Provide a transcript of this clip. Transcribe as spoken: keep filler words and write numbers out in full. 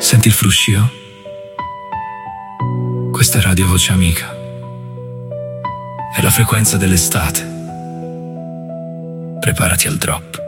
Senti il fruscio? Questa è Radio Voce Amica. È la frequenza dell'estate. Preparati al drop.